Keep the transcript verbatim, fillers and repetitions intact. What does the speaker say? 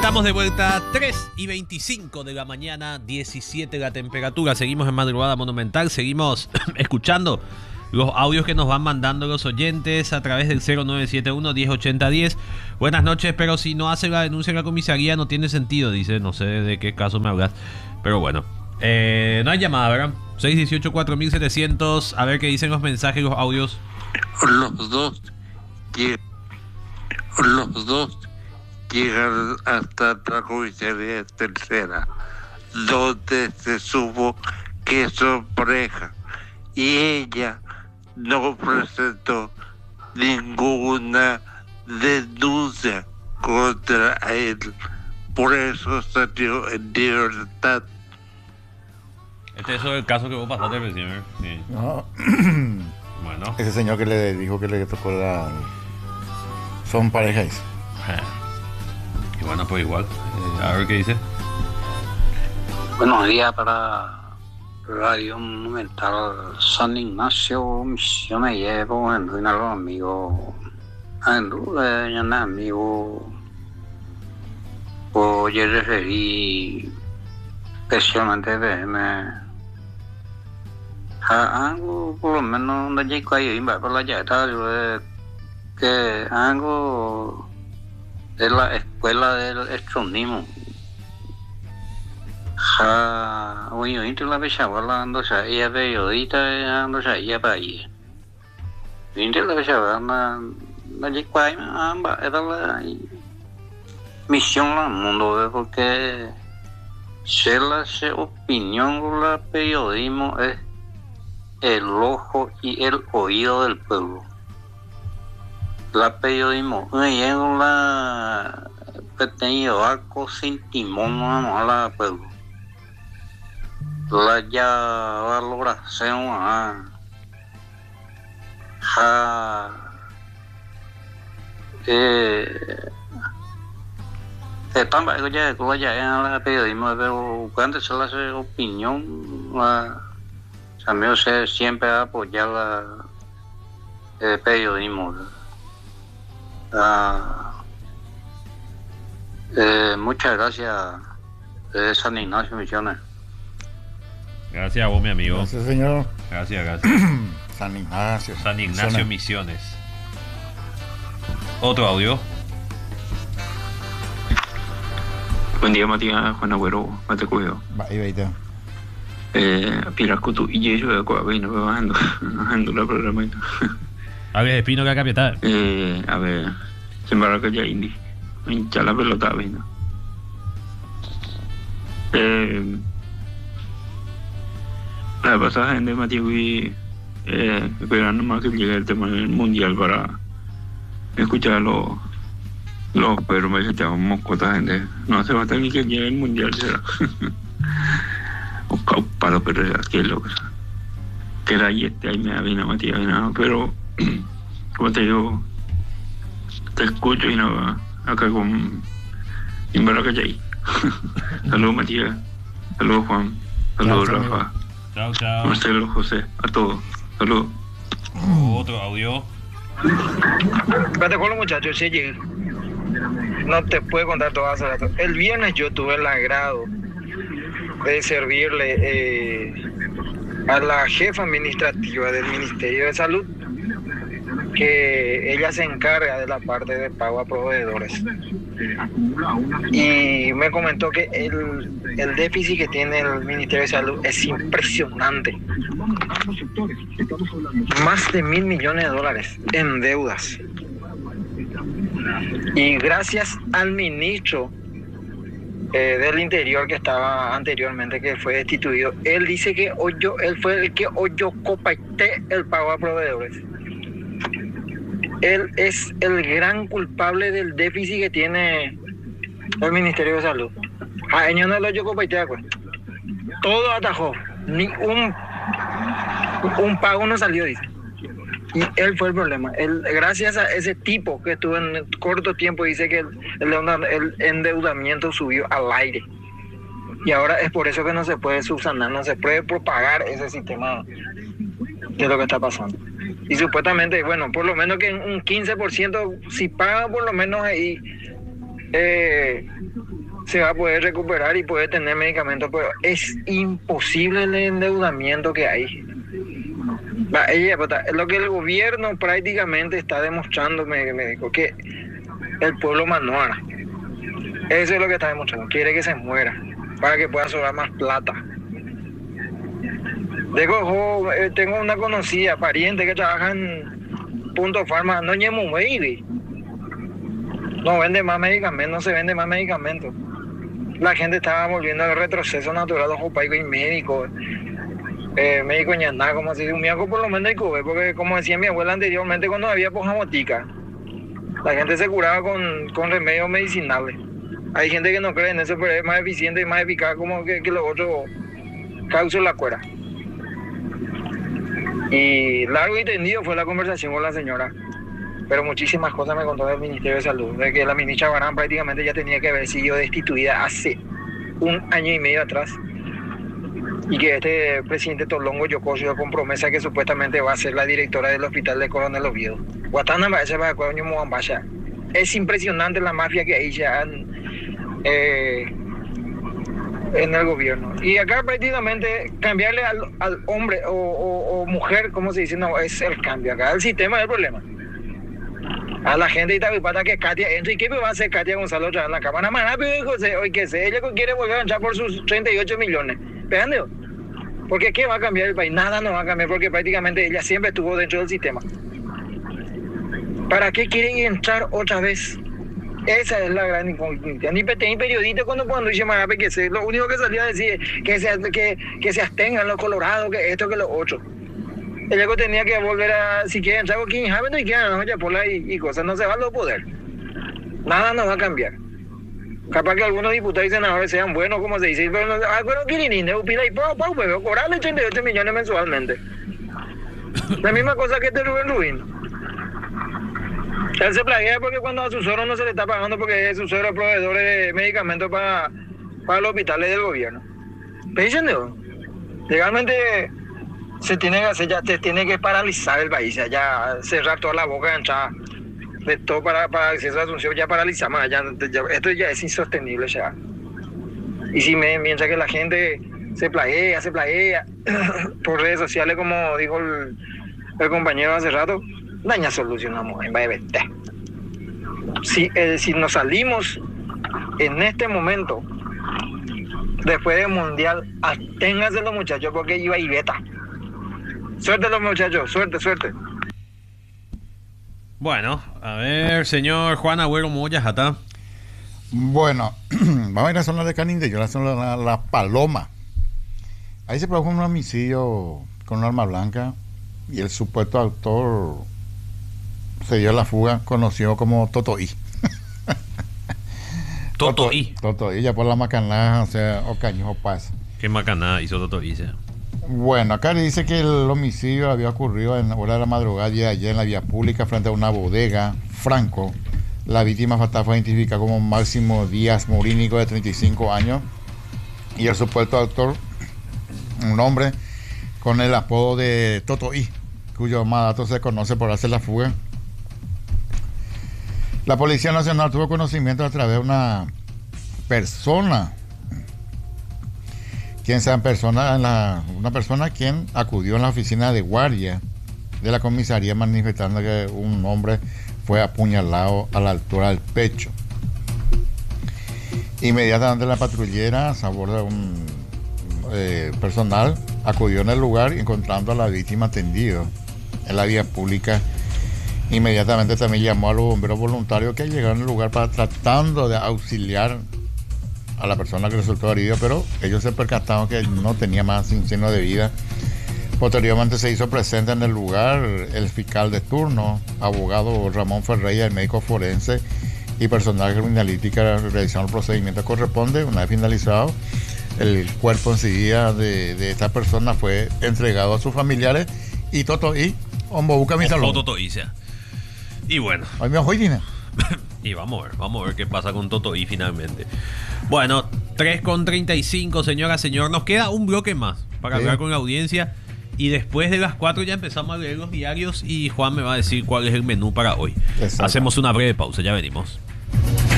Estamos de vuelta, tres y veinticinco de la mañana, diecisiete la temperatura. Seguimos en Madrugada Monumental, seguimos escuchando los audios que nos van mandando los oyentes a través del cero nueve siete uno, diez ochenta diez. Buenas noches, pero si no hace la denuncia en la comisaría no tiene sentido, dice. No sé de qué caso me hablas, pero bueno. Eh, no hay llamada, ¿verdad? seis uno ocho, cuatro mil setecientos. A ver qué dicen los mensajes y los audios. Los dos, los dos llegan hasta la comisaría tercera, donde se supo que son pareja, y ella no presentó ninguna denuncia contra él, por eso salió en libertad. Este es el caso que vos pasaste recién, ¿eh? Sí. No. Bueno. Ese señor que le dijo que le tocó la... Son parejas. Y bueno, pues igual. Eh, a ver qué dice. Buenos días para Radio Monumental San Ignacio, Misiones Llevo, en Ruina los amigos. En Ruina, en amigos. Oye, referí especialmente de M. Algo, por lo menos, no llego ahí, y para la llata, que algo de la escuela del astronismo. Ja, oye, oye, la pesaba, ando ya, ella periodista, ando ya, ella para ahí. Oye, la pesaba, no llego ahí, era la misión al mundo, porque se la se opinión con la periodismo es el ojo y el oído del pueblo. La periodismo es la que tenía algo sin timón a la pueblo. La ya valoración a a eh están para ya que ya en la periodismo, pero cuando se le hace opinión la también se siempre apoyar la el periodismo. Ah, eh, muchas gracias, eh, San Ignacio Misiones. Gracias a vos, mi amigo. Gracias, señor. Gracias, gracias. San Ignacio. San Ignacio Misiones. Otro audio. Buen día, Matías, Juan Agüero, mate cuido. Va, y veinte. Eh, Piracutu y yo de Coabino, bajando, bajando la programa. Alex Espino que capital. Eh, a ver, se embarca ya Indy. Hincha la pelota, vino. Eh, la pasada gente Matías y eh, esperando más que llegue el tema del mundial para escuchar los los perros me estaban moscotas gente. No hace falta ni que llegue el mundial, será. O para perder aquí lo que que era y este ahí me avina Matías, nada, pero como te digo, te escucho y nada, acá con Imbaracayay. Saludos Matías, saludos Juan, saludos Chao, Rafa, Chao, chao. Marcelo, José, a todos, saludos. Otro audio. Espérate con los muchachos, sí, no te puedo contar todas las rato. El viernes yo tuve el agrado de servirle eh, a la jefa administrativa del Ministerio de Salud, que ella se encarga de la parte de pago a proveedores, y me comentó que el, el déficit que tiene el Ministerio de Salud es impresionante, más de mil millones de dólares en deudas, y gracias al ministro Eh, del Interior que estaba anteriormente, que fue destituido, él dice que hoy yo, él fue el que hoy yo copaité el pago a proveedores. Él es el gran culpable del déficit que tiene el Ministerio de Salud. A ellos no lo yo copaité, pues. Todo atajó, ni un un pago no salió, dice. Y él fue el problema. Él, gracias a ese tipo que estuvo en corto tiempo, dice que el, el, el endeudamiento subió al aire. Y ahora es por eso que no se puede subsanar, no se puede propagar ese sistema de lo que está pasando. Y supuestamente, bueno, por lo menos que un quince por ciento, si paga por lo menos ahí eh, se va a poder recuperar y poder tener medicamentos, pero es imposible el endeudamiento que hay. Va, ella, lo que el gobierno prácticamente está demostrando, me, me dijo, que el pueblo manuara. Eso es lo que está demostrando. Quiere que se muera para que pueda sobrar más plata. Dejo, eh, tengo una conocida, pariente que trabaja en Punto Farma, no ñemo baby. No vende más medicamentos, no se vende más medicamentos. La gente estaba volviendo al retroceso natural, ojo, paico y médico. Eh, médico ñaná, como si un miaco por lo menos hay que ver, porque como decía mi abuela anteriormente, cuando había pojamotica, la gente se curaba con, con remedios medicinales. Hay gente que no cree en eso, pero es más eficiente y más eficaz como que, que los otros causos la cuera. Y largo y tendido fue la conversación con la señora, pero muchísimas cosas me contó del Ministerio de Salud, de que la ministra Barán prácticamente ya tenía que haber sido destituida hace un año y medio atrás, y que este presidente Tolongo Yocosio con promesa que supuestamente va a ser la directora del hospital de Coronel Oviedo. Es impresionante la mafia que hay ya en, eh, en el gobierno. Y acá prácticamente cambiarle al, al hombre o, o, o mujer, como se dice, no, es el cambio. Acá el sistema es el problema. A la gente de Itapipata que Katia entra, ¿y qué va a hacer Katia Gonzalo otra vez en la cámara? Más rápido, José, hoy que sé, ella quiere volver a entrar por sus treinta y ocho millones. ¿Vean? Porque ¿qué va a cambiar el país? Nada no va a cambiar, porque prácticamente ella siempre estuvo dentro del sistema. ¿Para qué quieren entrar otra vez? Esa es la gran incógnita. Ni periodista cuando cuando dice Marape que se, lo único que salía a decir que se, que, que se abstengan los colorados, que esto, que lo otro. El luego tenía que volver a, si quieren entrar con King Hamilton y quieren no, ya por la y, y cosas, no se va a los poder. Nada no va a cambiar. Capaz que algunos diputados y senadores sean buenos, como se dice, pero no, ah, bueno, Quirinín, de Upila y Pau, Pau, pero cobrarle treinta y ocho millones mensualmente. La misma cosa que este Rubén Rubín. Él se plaguea porque cuando a su suegro no se le está pagando porque su suegro es proveedor de medicamentos para, para los hospitales del gobierno. Pero legalmente se tiene que hacer, ya se tiene que paralizar el país, ya cerrar toda la boca de entrada de todo para, para acceso a Asunción, ya paralizamos, ya, ya, esto ya es insostenible ya. Y si me, mientras que la gente se plaguea, se plaguea por redes sociales, como dijo el, el compañero hace rato, daña solucionamos en B T. Si, eh, si nos salimos en este momento, después del mundial, absténganse los muchachos porque iba y beta. Suerte los muchachos, suerte, suerte. Bueno, a ver, señor Juan Agüero Moya, Jata. Bueno, vamos a ir a la zona de Canindeyó, la zona de la, la Paloma. Ahí se produjo un homicidio con un arma blanca y el supuesto autor se dio la fuga, conocido como Totoí. Totoí. Totoí, ya por la Macaná, o sea, Ocaño, Paz. ¿Qué Macaná hizo Totoí? Sea? Bueno, acá le dice que el homicidio había ocurrido en hora de la madrugada y allá en la vía pública frente a una bodega Franco. La víctima fatal fue identificada como Máximo Díaz Morínico, de treinta y cinco años, y el supuesto autor, un hombre con el apodo de Totoí, cuyo más dato se conoce por hacer la fuga. La Policía Nacional tuvo conocimiento a través de una persona, quien sea persona, la, una persona quien acudió en la oficina de guardia de la comisaría manifestando que un hombre fue apuñalado a la altura del pecho. Inmediatamente la patrullera, a sabor de un eh, personal, acudió en el lugar encontrando a la víctima tendido en la vía pública. Inmediatamente también llamó a los bomberos voluntarios que llegaron al lugar para tratando de auxiliar a la persona que resultó herida, pero ellos se percataron que no tenía más signo de vida. Posteriormente se hizo presente en el lugar el fiscal de turno, abogado Ramón Ferreira, el médico forense y personal criminalística realizaron el procedimiento que corresponde. Una vez finalizado, el cuerpo enseguida de, de esta persona fue entregado a sus familiares y Toto y Ombo busca mi salón. Totoí, sea. Y bueno. Ay, me oye, y vamos a ver, vamos a ver qué pasa con Totoí finalmente. Bueno, tres con treinta y cinco, señora, señor. Nos queda un bloque más para sí. hablar con la audiencia. Y después de las cuatro ya empezamos a leer los diarios y Juan me va a decir cuál es el menú para hoy. Exacto. Hacemos una breve pausa, ya venimos.